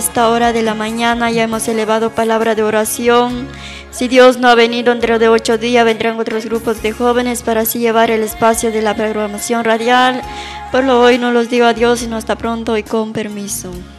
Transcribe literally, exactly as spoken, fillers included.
Esta hora de la mañana ya hemos elevado palabra de oración. Si Dios no ha venido dentro de ocho días, vendrán otros grupos de jóvenes para así llevar el espacio de la programación radial. Por lo hoy no los digo adiós, sino hasta pronto y con permiso.